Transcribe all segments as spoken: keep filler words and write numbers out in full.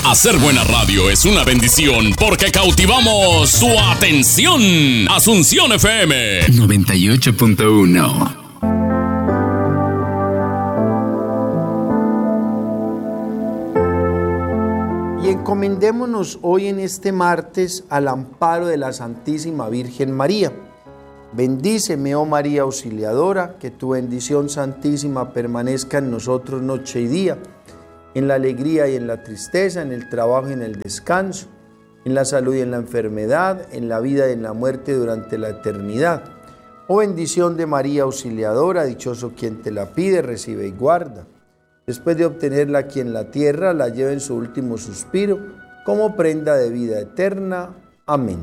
Hacer buena radio es una bendición porque cautivamos su atención. Asunción F M noventa y ocho punto uno. Y encomendémonos hoy en este martes al amparo de la Santísima Virgen María. Bendíceme, oh María Auxiliadora, que tu bendición santísima permanezca en nosotros noche y día, en la alegría y en la tristeza, en el trabajo y en el descanso, en la salud y en la enfermedad, en la vida y en la muerte durante la eternidad. Oh bendición de María Auxiliadora, dichoso quien te la pide, recibe y guarda. Después de obtenerla aquí en la tierra, la lleva en su último suspiro, como prenda de vida eterna. Amén.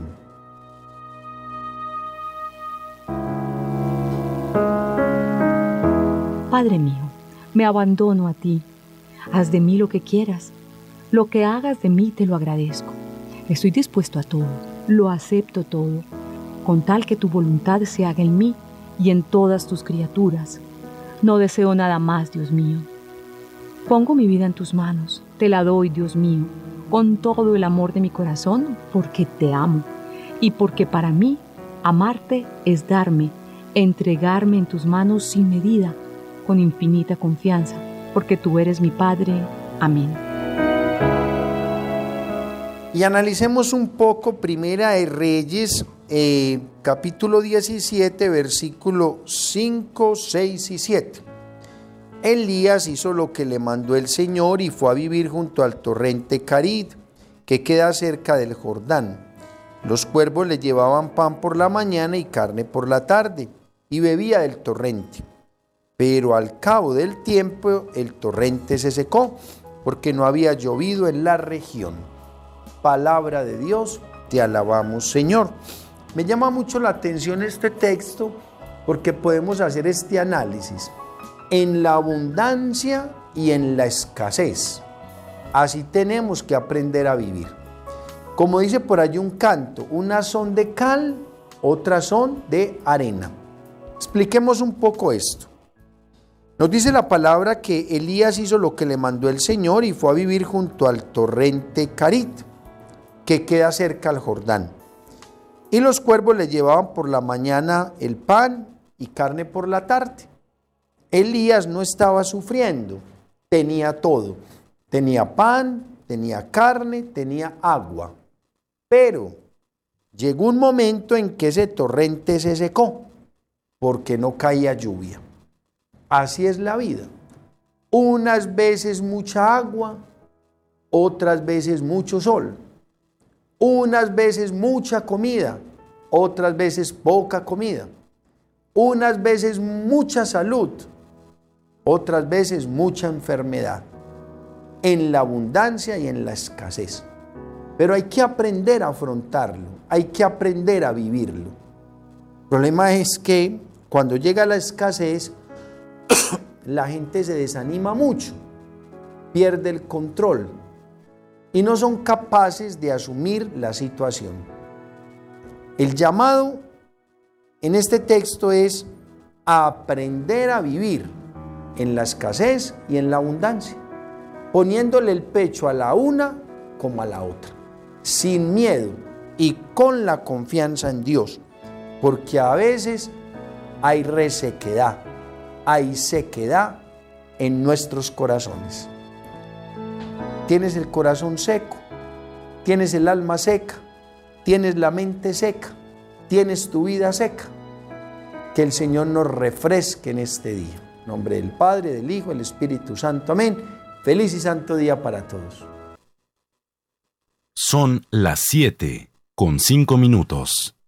Padre mío, me abandono a ti. Haz de mí lo que quieras. Lo que hagas de mí te lo agradezco. Estoy dispuesto a todo, lo acepto todo, con tal que tu voluntad se haga en mí y en todas tus criaturas. No deseo nada más, Dios mío. Pongo mi vida en tus manos, te la doy, Dios mío, con todo el amor de mi corazón, porque te amo y porque para mí amarte es darme, entregarme en tus manos sin medida, con infinita confianza, porque tú eres mi Padre. Amén. Y analicemos un poco Primera de Reyes, eh, capítulo diecisiete, versículo cinco, seis y siete. Elías hizo lo que le mandó el Señor y fue a vivir junto al torrente Carit, que queda cerca del Jordán. Los cuervos le llevaban pan por la mañana y carne por la tarde, y bebía del torrente. Pero al cabo del tiempo el torrente se secó, porque no había llovido en la región. Palabra de Dios, te alabamos, Señor. Me llama mucho la atención este texto porque podemos hacer este análisis en la abundancia y en la escasez. Así tenemos que aprender a vivir. Como dice por allí un canto, unas son de cal, otras son de arena. Expliquemos un poco esto. Nos dice la palabra que Elías hizo lo que le mandó el Señor y fue a vivir junto al torrente Carit, que queda cerca al Jordán. Y los cuervos le llevaban por la mañana el pan y carne por la tarde. Elías no estaba sufriendo, tenía todo. Tenía pan, tenía carne, tenía agua. Pero llegó un momento en que ese torrente se secó, porque no caía lluvia. Así es la vida. Unas veces mucha agua, otras veces mucho sol. Unas veces mucha comida, otras veces poca comida. Unas veces mucha salud, otras veces mucha enfermedad. En la abundancia y en la escasez. Pero hay que aprender a afrontarlo, hay que aprender a vivirlo. El problema es que cuando llega la escasez, la gente se desanima mucho, pierde el control y no son capaces de asumir la situación. El llamado en este texto es a aprender a vivir en la escasez y en la abundancia, poniéndole el pecho a la una como a la otra, sin miedo y con la confianza en Dios, porque a veces hay resequedad, hay sequedad en nuestros corazones. Tienes el corazón seco, tienes el alma seca, tienes la mente seca, tienes tu vida seca. Que el Señor nos refresque en este día. En nombre del Padre, del Hijo, del Espíritu Santo. Amén. Feliz y santo día para todos. Son las siete con cinco minutos.